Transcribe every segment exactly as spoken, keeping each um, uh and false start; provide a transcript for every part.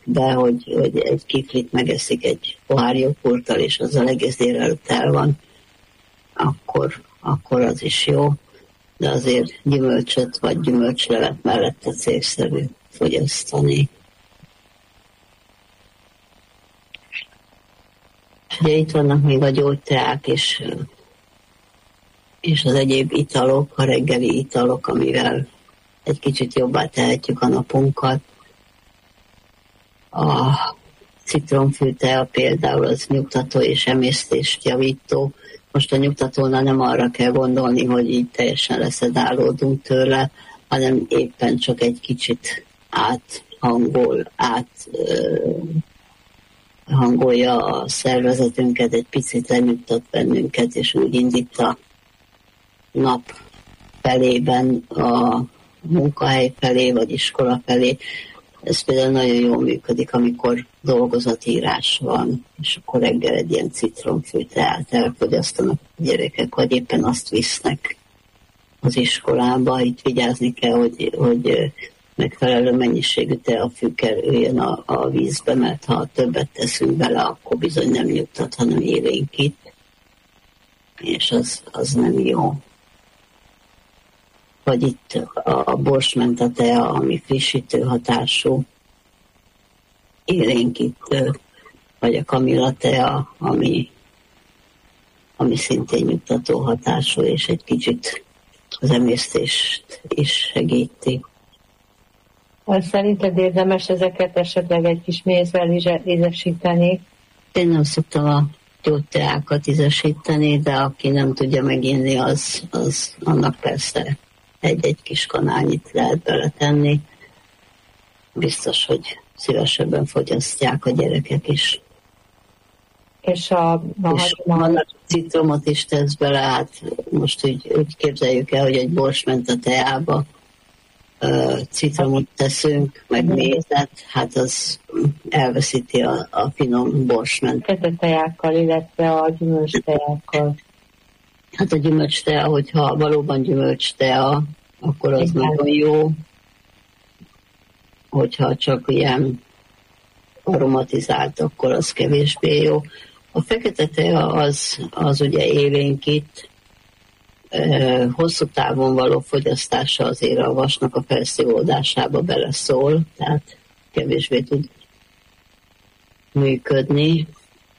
be, hogy, hogy egy kiflit megeszik egy pohár joghurttal, és azzal egész délelőtt el van, akkor, akkor az is jó. De azért gyümölcsöt vagy gyümölcslevet mellette célszerű fogyasztani. Ugye itt vannak még a gyógyteák és, és az egyéb italok, a reggeli italok, amivel egy kicsit jobbá tehetjük a napunkat. A citromfűtea például az nyugtató és emésztést javító. Most a nyugtatónál nem arra kell gondolni, hogy így teljesen leszedálódunk tőle, hanem éppen csak egy kicsit áthangol, át hangolja a szervezetünket, egy picit lenyugtat bennünket, és úgy indít a nap felében, a munkahely felé, vagy iskola felé. Ez például nagyon jól működik, amikor dolgozatírás van, és akkor reggel egy ilyen citromfűteát elfogyasztanak a gyerekek, vagy éppen azt visznek az iskolába. Itt vigyázni kell, hogy, hogy megfelelő mennyiségű teafű kerüljön a, a vízbe, mert ha többet teszünk bele, akkor bizony nem nyugtat, hanem élénkít, és az, az nem jó. Vagy itt a borsmenta tea, ami frissítő hatású, élénkítő, vagy a kamilla tea, ami, ami szintén nyugtató hatású, és egy kicsit az emésztést is segíti. Szerinted érdemes ezeket esetleg egy kis mézvel ízesíteni? Én nem szoktam a gyógyteákat ízesíteni, de aki nem tudja meginni, az, az annak persze egy-egy kis kanálnyit lehet beletenni. Biztos, hogy szívesebben fogyasztják a gyerekek is. És a, a, és a citromot is tesz bele, hát most úgy, úgy képzeljük el, hogy egy borsmenta teába uh, citromot teszünk, meg mézet, hát az elveszíti a, a finom borsment. Tejákkal, illetve a gyümölcstejákkal. Hát a gyümölcstea, hogyha valóban gyümölcstea, akkor az igen, nagyon jó. Hogyha csak ilyen aromatizált, akkor az kevésbé jó. A fekete tea az, az ugye élénkít, e, hosszú távon való fogyasztása azért a vasnak a felszívódásába beleszól, tehát kevésbé tud működni.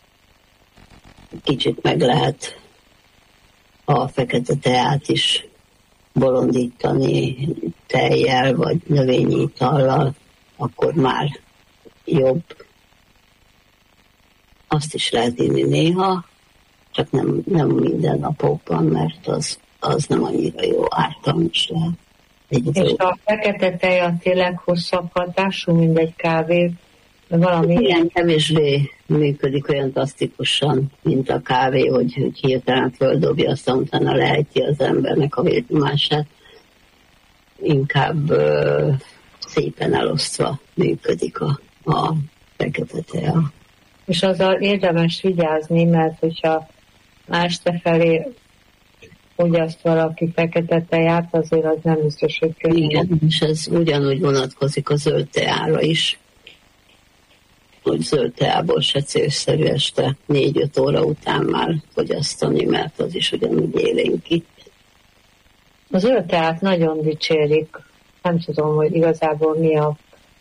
Kicsit meg lehet a fekete teát is bolondítani tejjel vagy növényi itallal, akkor már jobb. Azt is lehet inni néha, csak nem, nem minden napokban, mert az, az nem annyira jó, ártalmas lehet. Egy és a fekete teja tényleg hosszabb hatású, mint egy kávé? Valami ilyen kevésbé működik olyan plastikusan, mint a kávé, hogy, hogy hirtelen földobja, aztán utána leheti az embernek a vérnyomását. Inkább uh, szépen elosztva működik a, a fekete tea. És azzal érdemes vigyázni, mert hogyha este felé fogyaszt valaki fekete teját, azért az nem biztos, hogy könnyű. Igen, és ez ugyanúgy vonatkozik a zöld teára is, hogy zöld teából se célszerű este négy-öt óra után már fogyasztani, mert az is ugyanúgy élénkít. A zöld teát nagyon dicsérik. Nem tudom, hogy igazából mi a,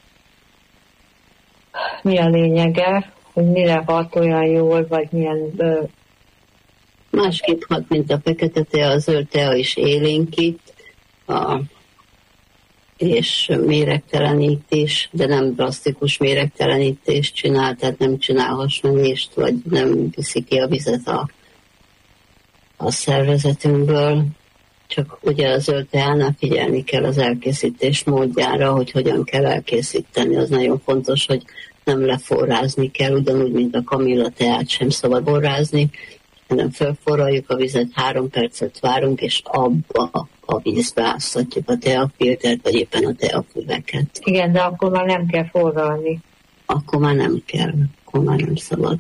mi a lényege, hogy mire hat olyan jól, vagy milyen... Ö... Másképp hat, mint a fekete tea, a zöld tea is élénkít, a és méregtelenítés, de nem drasztikus méregtelenítést csinál, tehát nem csinál hasmenést, vagy nem viszi ki a vizet a, a szervezetünkből. Csak ugye a zöld teánál figyelni kell az elkészítés módjára, hogy hogyan kell elkészíteni. Az nagyon fontos, hogy nem leforrázni kell, ugyanúgy, mint a kamilla teát sem szabad forrázni, hanem felforraljuk a vizet, három percet várunk, és abba a vízbe áztatjuk a teafiltert, vagy éppen a teafüveket. Igen, de akkor már nem kell forralni. Akkor már nem kell, akkor már nem szabad.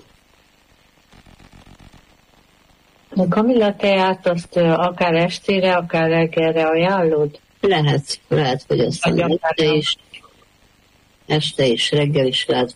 A kamilla teát azt akár estére, akár reggelre ajánlod? Lehet, lehet fogyasztani este is, este is, reggel is lehet